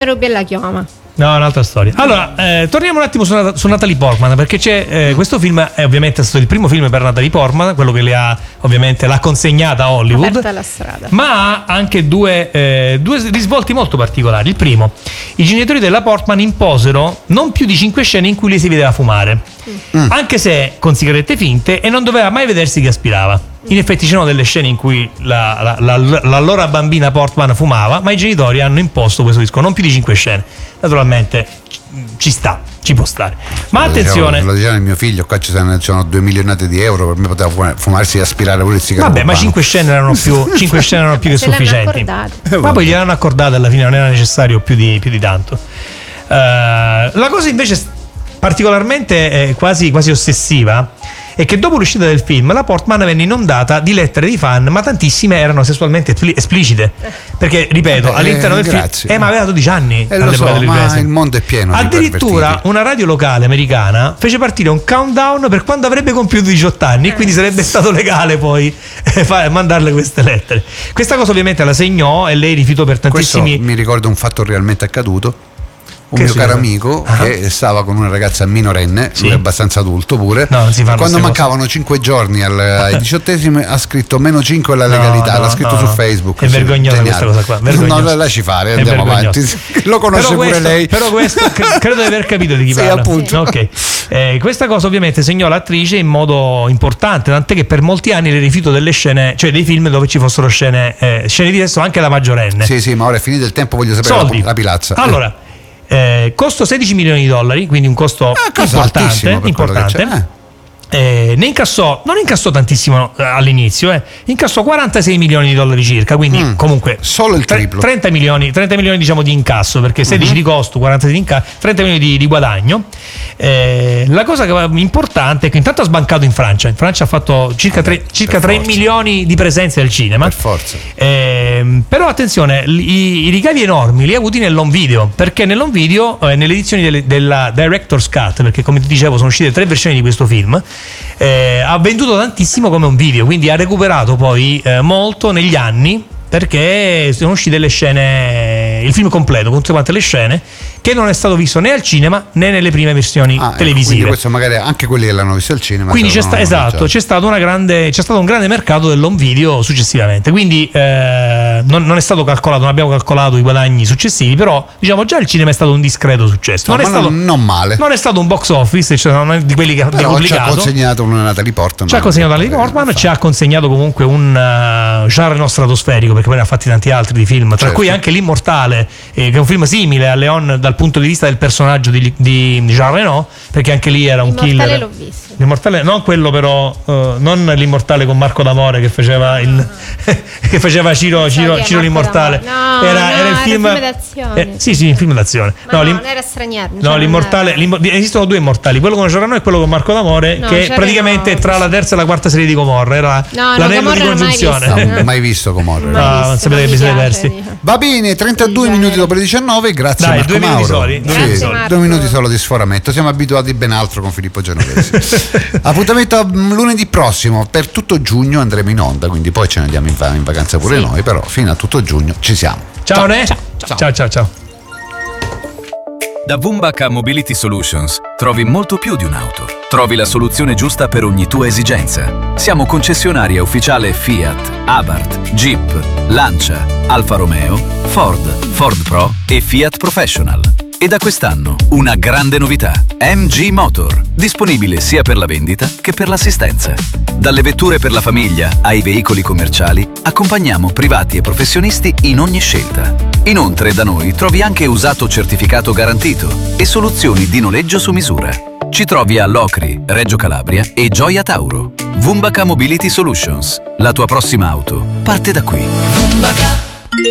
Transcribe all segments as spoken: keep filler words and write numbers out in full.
Rubi e la chioma. No, un'altra storia. Allora, eh, torniamo un attimo su, su Natalie Portman, perché c'è eh, questo film è ovviamente stato il primo film per Natalie Portman, quello che le ha ovviamente l'ha consegnata a Hollywood. Aperta la strada. Ma ha anche due, eh, due risvolti molto particolari. Il primo, i genitori della Portman imposero non più di cinque scene in cui lei si vedeva fumare, mm. anche se con sigarette finte, e non doveva mai vedersi che aspirava. In effetti c'erano delle scene in cui la, la, la, l'allora bambina Portman fumava, ma i genitori hanno imposto questo disco, non più di cinque scene. Naturalmente ci sta, ci può stare. Ma lo attenzione, dicevo, lo diceva il mio figlio, qua ci sono, sono due milionati di euro, per me poteva fumarsi e aspirare pure il sigaro. Vabbè, ma cinque scene erano più cinque scene erano più che sufficienti. Eh, ma poi gliel'hanno accordate alla fine, non era necessario più di, più di tanto. Uh, la cosa invece particolarmente eh, quasi, quasi ossessiva è che dopo l'uscita del film la Portman venne inondata di lettere di fan, ma tantissime erano sessualmente esplicite, perché ripeto, eh, all'interno del grazie. film eh, ma aveva dodici anni eh, lo so, ma il mondo è pieno addirittura di una radio locale americana fece partire un countdown per quando avrebbe compiuto diciotto anni, e quindi sarebbe stato legale poi eh, mandarle queste lettere. Questa cosa ovviamente la segnò e lei rifiutò per tantissimi. Questo mi ricorda un fatto realmente accaduto. Un che mio caro fa? amico ah. che stava con una ragazza minorenne, sì. lui è abbastanza adulto pure. No, non si fanno quando mancavano cinque giorni al, ai diciottesimi ha scritto meno cinque alla legalità, no, no, l'ha scritto no, su Facebook. È vergognosa questa cosa qua. Non la lasci fare, andiamo avanti. Lo conosce però pure questo, lei. Però questo credo di aver capito di chi sì, parla. Appunto. Okay. Eh, questa cosa ovviamente segnò l'attrice in modo importante, tant'è che per molti anni le rifiuto delle scene, cioè dei film dove ci fossero scene, eh, scene di sesso anche da maggiorenne. Sì, sì, ma ora è finito il tempo, voglio sapere Soldi. la, la pilazza. Allora, Eh, costo sedici milioni di dollari, quindi un costo eh, importante, importante. Eh, ne incassò, non incassò tantissimo eh, all'inizio, eh, incassò quarantasei milioni di dollari circa, quindi mm, comunque solo il triplo. trenta milioni, trenta milioni diciamo di incasso, perché sedici mm-hmm. di costo, quarantasei di incasso, trenta milioni di, di guadagno. Eh, la cosa che importante è che intanto ha sbancato in Francia. In Francia ha fatto circa, tre, circa tre milioni di presenze al cinema. Per forza. Eh, però attenzione, i, i ricavi enormi li ha avuti nell'home video, perché nell'home video, eh, nelle edizioni delle, della Director's Cut, perché come ti dicevo sono uscite tre versioni di questo film, eh, ha venduto tantissimo come un video, quindi ha recuperato poi eh, molto negli anni, perché sono uscite le scene, il film completo con tutte quante le scene, che non è stato visto né al cinema né nelle prime versioni ah, televisive. Quindi questo magari anche quelli che l'hanno visto al cinema. Quindi c'è, sta, esatto, c'è stato una grande, c'è stato un grande mercato dell'home video successivamente. Quindi eh, non, non è stato calcolato, non abbiamo calcolato i guadagni successivi, però diciamo già il cinema è stato un discreto successo. No, non, è stato, non, non male. Non è stato un box office, cioè non è di quelli che abbiamo pubblicato. Ci ha consegnato una Natalie Portman. Ci ha consegnato Natalie Portman, ci ha consegnato comunque un uh, genre no stratosferico, perché poi ne ha fatti tanti altri di film, tra certo. cui anche L'Immortale, eh, che è un film simile a Leon dal punto di vista del personaggio di, di Jean Reno, perché anche lì era un L'Immortale killer. L'ho visto. L'Immortale, non quello però, uh, non L'Immortale con Marco D'Amore che faceva il che faceva Ciro, Ciro, so Ciro l'Immortale. No, era, no, era il film, film d'azione. Eh, sì, sì, un film d'azione. Ma no, no, l'im- non era straniero. No, l'Immortale, l'Immortale, esistono due Immortali, quello con Jean Reno e quello con Marco D'Amore, no, che praticamente no. tra la terza e la quarta serie di Gomorra era no, l'anello no, di congiunzione. Non mai, mai visto Gomorra. No, non sapete che vi siete persi. Va bene, trentadue sì, minuti dopo le diciannove, grazie Dai, Marco due Mauro. minuti soli, due sì, minuti soli. due minuti solo di sforamento, siamo abituati a ben altro con Filippo Genovesi. Appuntamento a lunedì prossimo, per tutto giugno andremo in onda, quindi poi ce ne andiamo in, va- in vacanza pure sì. noi, però fino a tutto giugno ci siamo. Ciao, ciao, ne? ciao, ciao, ciao, ciao, ciao. Da Wumbaca Mobility Solutions trovi molto più di un'auto. Trovi la soluzione giusta per ogni tua esigenza. Siamo concessionaria ufficiale Fiat, Abarth, Jeep, Lancia, Alfa Romeo, Ford, Ford Pro e Fiat Professional. E da quest'anno una grande novità: M G Motor, disponibile sia per la vendita che per l'assistenza. Dalle vetture per la famiglia ai veicoli commerciali, accompagniamo privati e professionisti in ogni scelta. Inoltre da noi trovi anche usato certificato garantito e soluzioni di noleggio su misura. Ci trovi a Locri, Reggio Calabria e Gioia Tauro. Wumbaca Mobility Solutions, la tua prossima auto parte da qui. Wumbaca.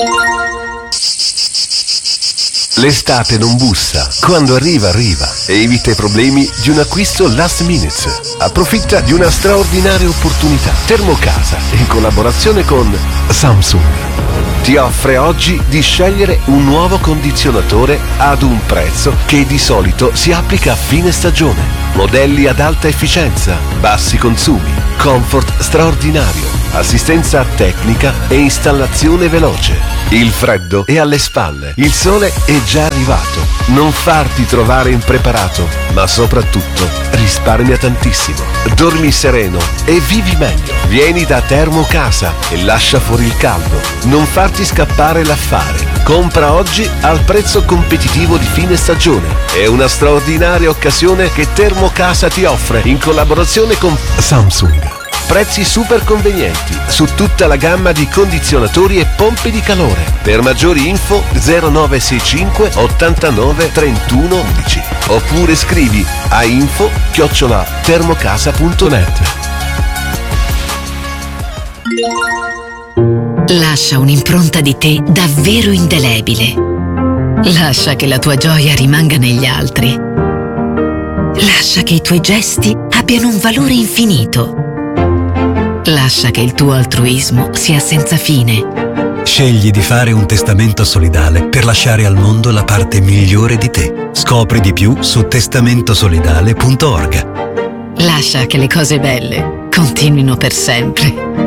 L'estate non bussa, quando arriva arriva e evita i problemi di un acquisto last minute. Approfitta di una straordinaria opportunità. Termocasa, in collaborazione con Samsung, ti offre oggi di scegliere un nuovo condizionatore ad un prezzo che di solito si applica a fine stagione. Modelli ad alta efficienza, bassi consumi, comfort straordinario. assistenza tecnica e installazione veloce. Il freddo è alle spalle, il sole è già arrivato. Non farti trovare impreparato, ma soprattutto risparmia tantissimo. Dormi sereno e vivi meglio. Vieni da Termocasa e lascia fuori il caldo. Non farti scappare l'affare. Compra oggi al prezzo competitivo di fine stagione. È una straordinaria occasione che Termocasa ti offre in collaborazione con Samsung. Prezzi super convenienti su tutta la gamma di condizionatori e pompe di calore. Per maggiori info zero nove sei cinque ottantanove trentuno undici oppure scrivi a info chiocciola termocasa punto net. Lascia un'impronta di te davvero indelebile. Lascia che la tua gioia rimanga negli altri. Lascia che i tuoi gesti abbiano un valore infinito. Lascia che il tuo altruismo sia senza fine. Scegli di fare un testamento solidale per lasciare al mondo la parte migliore di te. Scopri di più su testamento solidale punto org. Lascia che le cose belle continuino per sempre.